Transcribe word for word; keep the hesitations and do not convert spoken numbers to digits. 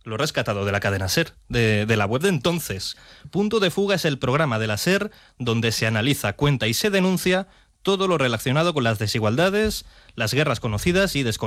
Lo he rescatado de la cadena SER, de, de la web de entonces. Punto de Fuga es el programa de la SER donde se analiza, cuenta y se denuncia todo lo relacionado con las desigualdades, las guerras conocidas y desconocidas